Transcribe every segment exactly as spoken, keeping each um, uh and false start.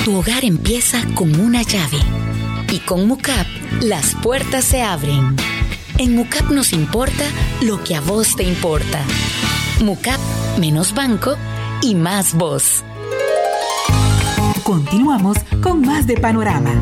Tu hogar empieza con una llave y con Mucap las puertas se abren. En Mucap nos importa lo que a vos te importa. Mucap, menos banco y más voz. Continuamos con más de Panorama.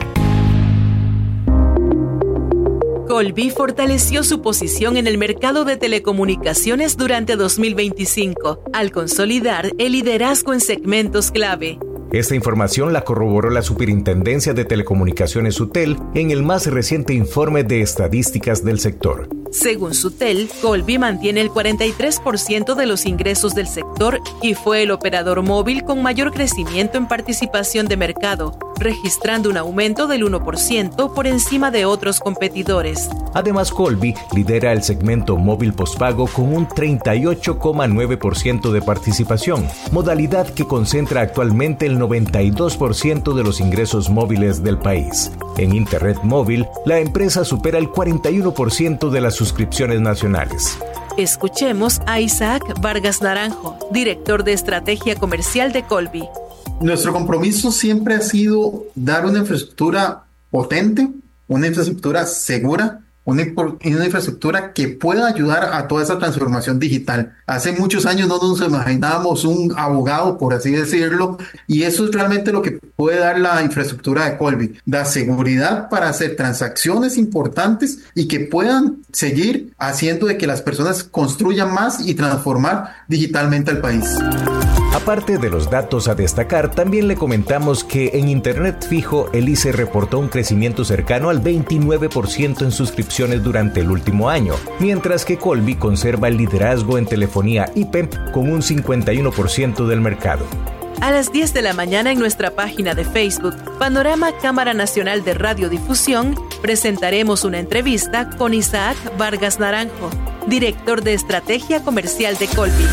Colby fortaleció su posición en el mercado de telecomunicaciones durante dos mil veinticinco, al consolidar el liderazgo en segmentos clave. Esta información la corroboró la Superintendencia de Telecomunicaciones Sutel en el más reciente informe de estadísticas del sector. Según Sutel, Colby mantiene el cuarenta y tres por ciento de los ingresos del sector y fue el operador móvil con mayor crecimiento en participación de mercado, registrando un aumento del uno por ciento por encima de otros competidores. Además, Colby lidera el segmento móvil postpago con un treinta y ocho coma nueve por ciento de participación, modalidad que concentra actualmente el noventa y dos por ciento de los ingresos móviles del país. En Internet móvil, la empresa supera el cuarenta y uno por ciento de las suscripciones nacionales. Escuchemos a Isaac Vargas Naranjo, director de estrategia comercial de Colby. Nuestro compromiso siempre ha sido dar una infraestructura potente, una infraestructura segura, una, una infraestructura que pueda ayudar a toda esa transformación digital. Hace muchos años no nos imaginábamos un abogado, por así decirlo, y eso es realmente lo que puede dar la infraestructura de Colby. Da seguridad para hacer transacciones importantes y que puedan seguir haciendo de que las personas construyan más y transformar digitalmente al país. Aparte de los datos a destacar, también le comentamos que en Internet fijo el I C E reportó un crecimiento cercano al veintinueve por ciento en suscripciones durante el último año, mientras que Colby conserva el liderazgo en telefonía I P con un cincuenta y uno por ciento del mercado. A las diez de la mañana en nuestra página de Facebook, Panorama Cámara Nacional de Radiodifusión, presentaremos una entrevista con Isaac Vargas Naranjo, director de estrategia comercial de Colby.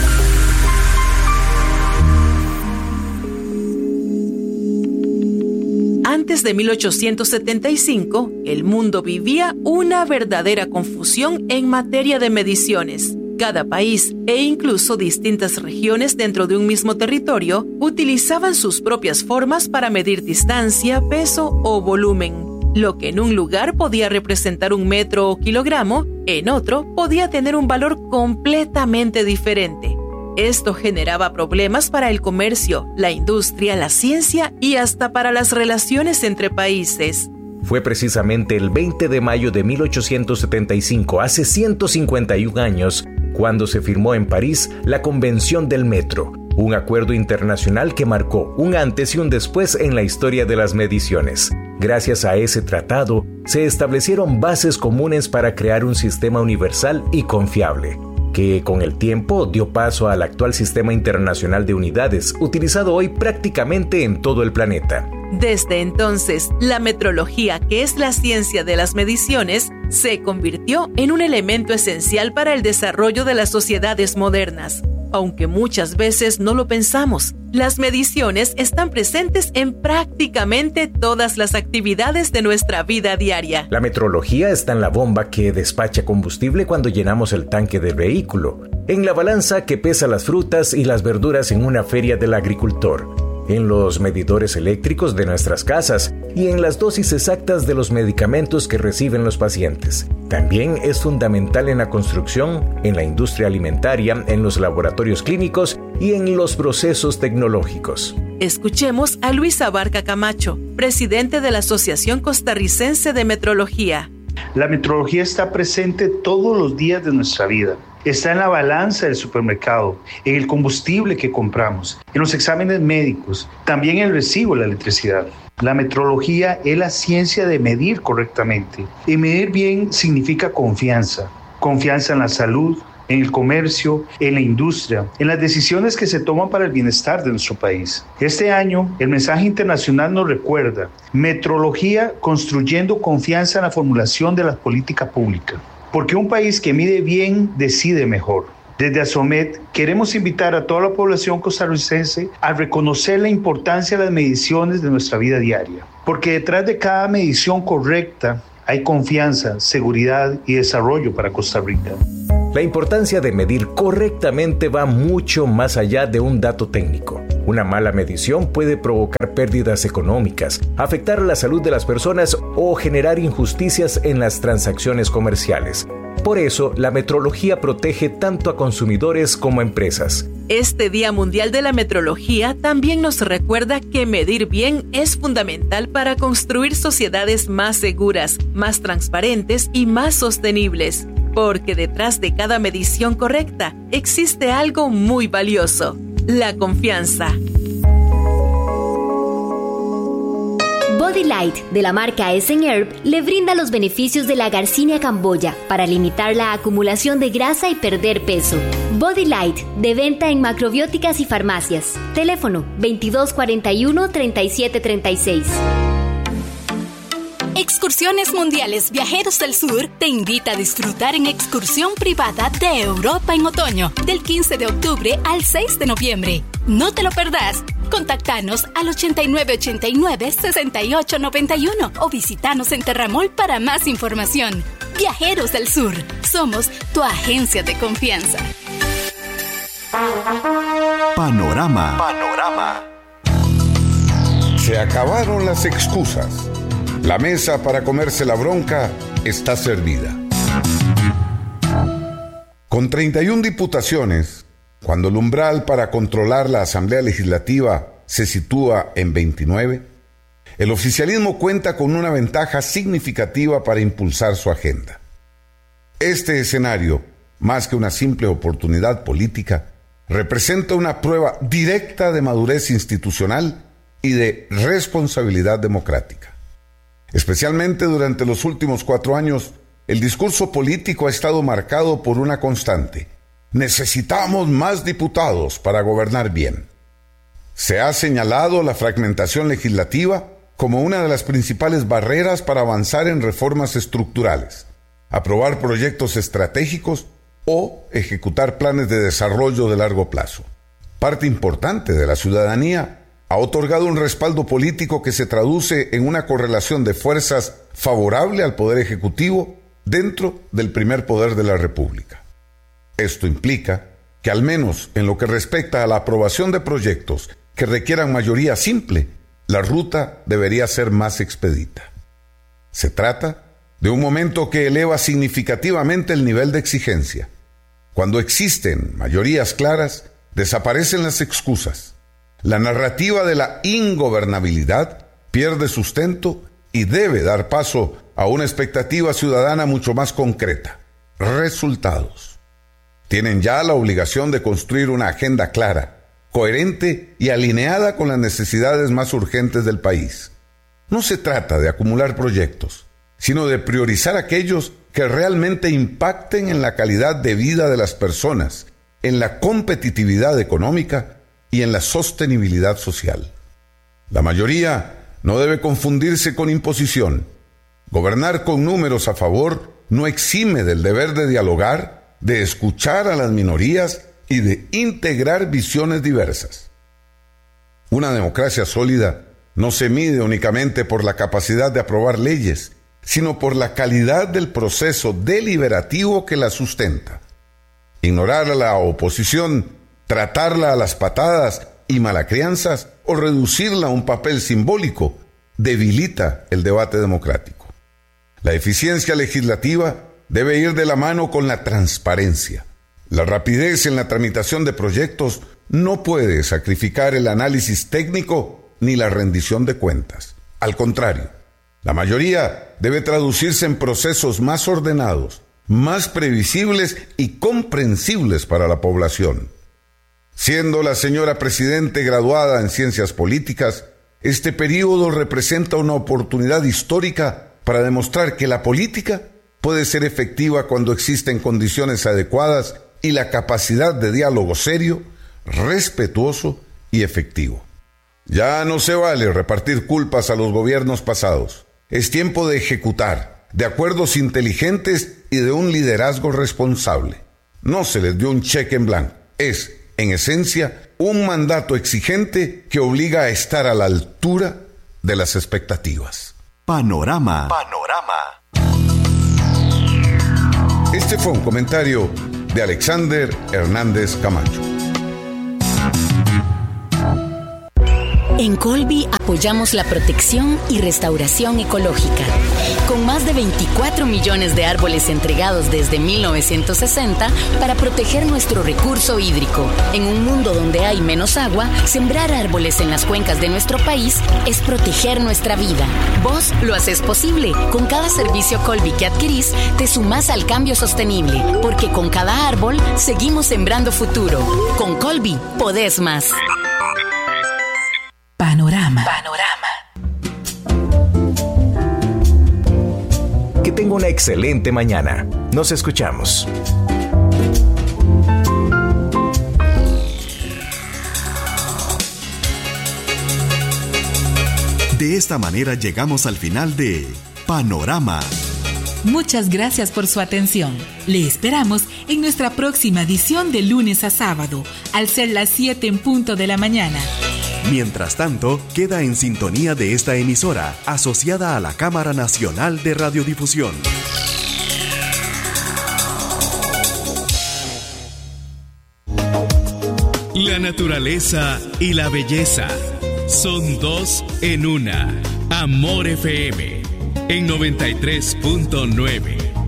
Antes de mil ochocientos setenta y cinco, el mundo vivía una verdadera confusión en materia de mediciones. Cada país e incluso distintas regiones dentro de un mismo territorio utilizaban sus propias formas para medir distancia, peso o volumen. Lo que en un lugar podía representar un metro o kilogramo, en otro podía tener un valor completamente diferente. Esto generaba problemas para el comercio, la industria, la ciencia y hasta para las relaciones entre países. Fue precisamente el veinte de mayo de mil ochocientos setenta y cinco, hace ciento cincuenta y un años, cuando se firmó en París la Convención del Metro, un acuerdo internacional que marcó un antes y un después en la historia de las mediciones. Gracias a ese tratado, se establecieron bases comunes para crear un sistema universal y confiable, que con el tiempo dio paso al actual sistema internacional de unidades, utilizado hoy prácticamente en todo el planeta. Desde entonces, la metrología, que es la ciencia de las mediciones, se convirtió en un elemento esencial para el desarrollo de las sociedades modernas. Aunque muchas veces no lo pensamos, las mediciones están presentes en prácticamente todas las actividades de nuestra vida diaria. La metrología está en la bomba que despacha combustible cuando llenamos el tanque del vehículo, en la balanza que pesa las frutas y las verduras en una feria del agricultor, en los medidores eléctricos de nuestras casas y en las dosis exactas de los medicamentos que reciben los pacientes. También es fundamental en la construcción, en la industria alimentaria, en los laboratorios clínicos y en los procesos tecnológicos. Escuchemos a Luis Abarca Camacho, presidente de la Asociación Costarricense de Metrología. La metrología está presente todos los días de nuestra vida. Está en la balanza del supermercado, en el combustible que compramos, en los exámenes médicos, también en el recibo de la electricidad. La metrología es la ciencia de medir correctamente. Y medir bien significa confianza. Confianza en la salud, en el comercio, en la industria, en las decisiones que se toman para el bienestar de nuestro país. Este año, el mensaje internacional nos recuerda: metrología construyendo confianza en la formulación de la política pública. Porque un país que mide bien decide mejor. Desde ASOMED queremos invitar a toda la población costarricense a reconocer la importancia de las mediciones de nuestra vida diaria. Porque detrás de cada medición correcta hay confianza, seguridad y desarrollo para Costa Rica. La importancia de medir correctamente va mucho más allá de un dato técnico. Una mala medición puede provocar pérdidas económicas, afectar la salud de las personas o generar injusticias en las transacciones comerciales. Por eso, la metrología protege tanto a consumidores como a empresas. Este Día Mundial de la Metrología también nos recuerda que medir bien es fundamental para construir sociedades más seguras, más transparentes y más sostenibles. Porque detrás de cada medición correcta existe algo muy valioso: la confianza. Body Light, de la marca Essen Herb, le brinda los beneficios de la Garcinia camboya para limitar la acumulación de grasa y perder peso. Body Light, de venta en macrobióticas y farmacias. Teléfono veintidós cuarenta y uno, treinta y siete treinta y seis. Excursiones Mundiales Viajeros del Sur te invita a disfrutar en excursión privada de Europa en otoño, del quince de octubre al seis de noviembre. No te lo perdás. Contactanos al ochenta y nueve ochenta y nueve, sesenta y ocho noventa y uno o visitanos en Terramol para más información. Viajeros del Sur, somos tu agencia de confianza. Panorama. Panorama. Se acabaron las excusas. La mesa para comerse la bronca está servida. Con treinta y una diputaciones, cuando el umbral para controlar la Asamblea Legislativa se sitúa en veintinueve, el oficialismo cuenta con una ventaja significativa para impulsar su agenda. Este escenario, más que una simple oportunidad política, representa una prueba directa de madurez institucional y de responsabilidad democrática. Especialmente durante los últimos cuatro años, el discurso político ha estado marcado por una constante: necesitamos más diputados para gobernar bien. Se ha señalado la fragmentación legislativa como una de las principales barreras para avanzar en reformas estructurales, aprobar proyectos estratégicos o ejecutar planes de desarrollo de largo plazo. Parte importante de la ciudadanía ha otorgado un respaldo político que se traduce en una correlación de fuerzas favorable al Poder Ejecutivo dentro del primer poder de la República. Esto implica que, al menos en lo que respecta a la aprobación de proyectos que requieran mayoría simple, la ruta debería ser más expedita. Se trata de un momento que eleva significativamente el nivel de exigencia. Cuando existen mayorías claras, desaparecen las excusas. La narrativa de la ingobernabilidad pierde sustento y debe dar paso a una expectativa ciudadana mucho más concreta: resultados. Tienen ya la obligación de construir una agenda clara, coherente y alineada con las necesidades más urgentes del país. No se trata de acumular proyectos, sino de priorizar aquellos que realmente impacten en la calidad de vida de las personas, en la competitividad económica y en la sostenibilidad social. La mayoría no debe confundirse con imposición. Gobernar con números a favor no exime del deber de dialogar, de escuchar a las minorías y de integrar visiones diversas. Una democracia sólida no se mide únicamente por la capacidad de aprobar leyes, sino por la calidad del proceso deliberativo que la sustenta. Ignorar a la oposición, tratarla a las patadas y malacrianzas o reducirla a un papel simbólico debilita el debate democrático. La eficiencia legislativa debe ir de la mano con la transparencia. La rapidez en la tramitación de proyectos no puede sacrificar el análisis técnico ni la rendición de cuentas. Al contrario, la mayoría debe traducirse en procesos más ordenados, más previsibles y comprensibles para la población. Siendo la señora Presidente graduada en Ciencias Políticas, este periodo representa una oportunidad histórica para demostrar que la política puede ser efectiva cuando existen condiciones adecuadas y la capacidad de diálogo serio, respetuoso y efectivo. Ya no se vale repartir culpas a los gobiernos pasados. Es tiempo de ejecutar, de acuerdos inteligentes y de un liderazgo responsable. No se les dio un cheque en blanco. Es, en esencia, un mandato exigente que obliga a estar a la altura de las expectativas. Panorama. Panorama. Este fue un comentario de Alexander Hernández Camacho. En Colby apoyamos la protección y restauración ecológica. Con más de veinticuatro millones de árboles entregados desde mil novecientos sesenta para proteger nuestro recurso hídrico. En un mundo donde hay menos agua, sembrar árboles en las cuencas de nuestro país es proteger nuestra vida. Vos lo haces posible. Con cada servicio Colby que adquirís, te sumás al cambio sostenible. Porque con cada árbol, seguimos sembrando futuro. Con Colby, podés más. Panorama. Panorama. Que tenga una excelente mañana. Nos escuchamos. De esta manera llegamos al final de Panorama. Muchas gracias por su atención. Le esperamos en nuestra próxima edición de lunes a sábado, al ser las siete en punto de la mañana. Mientras tanto, queda en sintonía de esta emisora, asociada a la Cámara Nacional de Radiodifusión. La naturaleza y la belleza son dos en una. Amor F M en noventa y tres punto nueve.